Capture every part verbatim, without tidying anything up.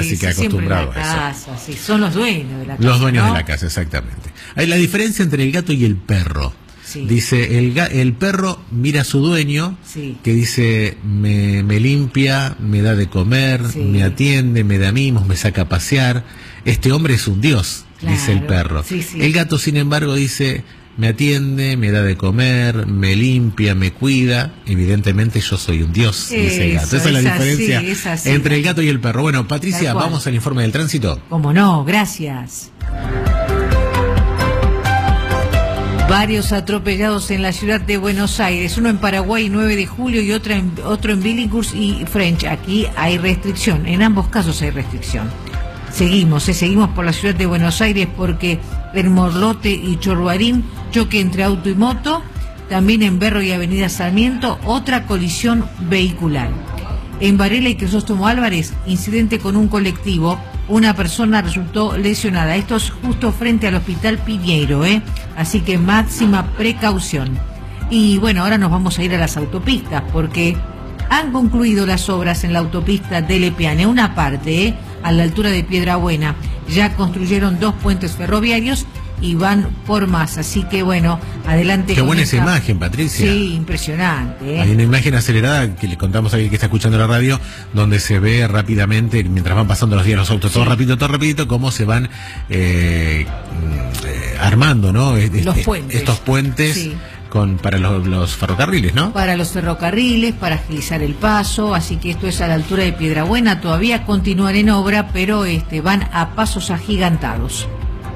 así que acostumbrado la a eso. casa, sí, son los dueños de la casa. Los dueños ¿no? de la casa, exactamente. Hay la diferencia entre el gato y el perro. Sí. Dice, el, ga el perro mira a su dueño, sí. que dice, me, me limpia, me da de comer, sí. me atiende, me da mimos, me saca a pasear. Este hombre es un dios, claro. dice el perro. Sí, sí. El gato, sin embargo, dice, me atiende, me da de comer, me limpia, me cuida. Evidentemente yo soy un dios, Eso, dice el gato. Esa es, es la así, diferencia es así, entre el gato y el perro. Bueno, Patricia, vamos al informe del tránsito. Cómo no, gracias. Varios atropellados en la ciudad de Buenos Aires, uno en Paraguay nueve de julio y otro en, otro en Billinghurst y French. Aquí hay restricción, en ambos casos hay restricción. Seguimos, eh, seguimos por la ciudad de Buenos Aires porque en Morlote y Chorruarín, choque entre auto y moto. También en Berro y Avenida Sarmiento, otra colisión vehicular. En Varela y Crisóstomo Álvarez, incidente con un colectivo. Una persona resultó lesionada. Esto es justo frente al Hospital Piñeiro, ¿eh? Así que máxima precaución. Y bueno, ahora nos vamos a ir a las autopistas porque han concluido las obras en la autopista de Lepiane, una parte, ¿eh? A la altura de Piedrabuena. Ya construyeron dos puentes ferroviarios y van por más, así que bueno, adelante. Qué buena esta... esa imagen, Patricia. Sí, impresionante, ¿eh? Hay una imagen acelerada que le contamos a alguien que está escuchando la radio, donde se ve rápidamente, mientras van pasando los días los autos, sí. todo rápido, todo rapidito, cómo se van eh, eh, armando, ¿no? Los puentes. Estos puentes. Sí. Con, para los, los ferrocarriles, ¿no? Para los ferrocarriles, para agilizar el paso, así que esto es a la altura de Piedrabuena, todavía continúan en obra, pero este, van a pasos agigantados.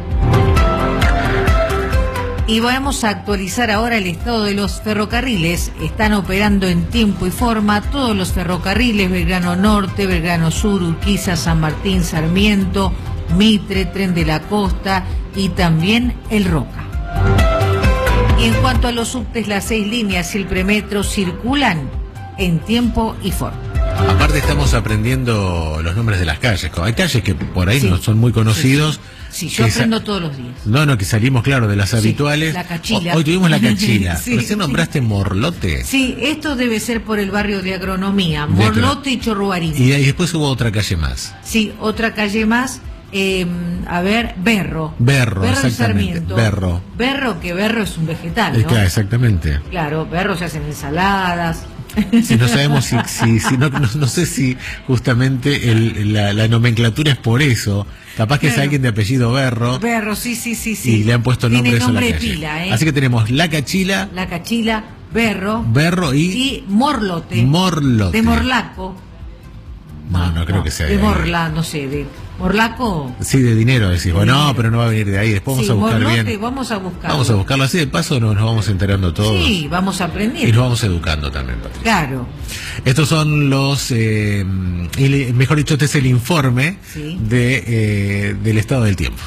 Y vamos a actualizar ahora el estado de los ferrocarriles. Están operando en tiempo y forma todos los ferrocarriles, Belgrano Norte, Belgrano Sur, Urquiza, San Martín, Sarmiento, Mitre, Tren de la Costa y también el Roca. Y en cuanto a los subtes, las seis líneas y el premetro circulan en tiempo y forma. Aparte estamos aprendiendo los nombres de las calles. Hay calles que por ahí sí. no son muy conocidos. Sí, sí. sí yo aprendo todos los días. No, no, que salimos, claro, de las sí, habituales. La Cachila. Hoy tuvimos la Cachila. sí, Recién nombraste sí. Morlote. Sí, esto debe ser por el barrio de Agronomía. Morlote y Chorruarín. Y después hubo otra calle más. Sí, otra calle más. Eh, a ver, Berro. Berro, Berro exactamente. Sarmiento. Berro. Berro, que berro es un vegetal, ¿no? Claro, exactamente. Claro, berro se hacen ensaladas. Si no sabemos si, si, si no, no, no sé si justamente el, la, la nomenclatura es por eso. Capaz que claro. es alguien de apellido Berro. Berro, sí, sí, sí, sí. Y le han puesto nombre, Tiene nombre eso a la de calle. pila, ¿eh? Así que tenemos la Cachila. La Cachila, Berro. Berro y. Y Morlote. Morlote. De Morlaco. No, no, no creo no, que sea de Morla, no sé, de Morlaco. Sí, de dinero, decís. Bueno, no, pero no va a venir de ahí. Después vamos sí, a buscar Morlote, bien. Vamos a buscarlo. Vamos a buscarlo así, de paso nos, nos vamos enterando todos. Sí, vamos aprendiendo. Y nos vamos educando también, Patricia. Claro. Estos son los, eh, el, mejor dicho, este es el informe sí. de, eh, del estado del tiempo.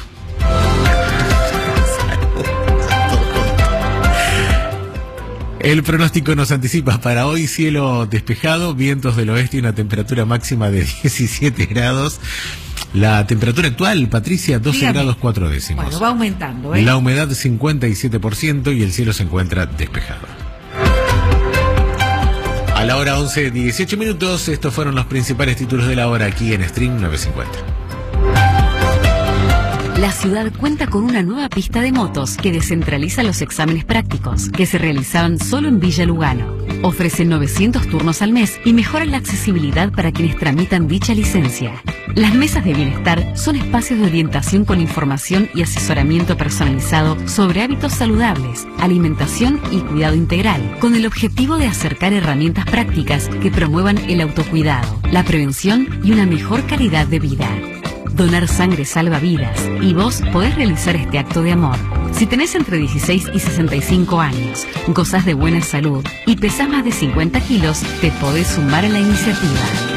El pronóstico nos anticipa para hoy cielo despejado, vientos del oeste y una temperatura máxima de diecisiete grados. La temperatura actual, Patricia, doce Dígame. grados cuatro décimos. Bueno, va aumentando, ¿eh? La humedad cincuenta y siete por ciento y el cielo se encuentra despejado. A la hora once, dieciocho minutos, estos fueron los principales títulos de la hora aquí en Stream novecientos cincuenta. La ciudad cuenta con una nueva pista de motos que descentraliza los exámenes prácticos que se realizaban solo en Villa Lugano. Ofrece novecientos turnos al mes y mejora la accesibilidad para quienes tramitan dicha licencia. Las mesas de bienestar son espacios de orientación con información y asesoramiento personalizado sobre hábitos saludables, alimentación y cuidado integral, con el objetivo de acercar herramientas prácticas que promuevan el autocuidado, la prevención y una mejor calidad de vida. Donar sangre salva vidas y vos podés realizar este acto de amor. Si tenés entre dieciséis y sesenta y cinco años, gozás de buena salud y pesás más de cincuenta kilos, te podés sumar a la iniciativa.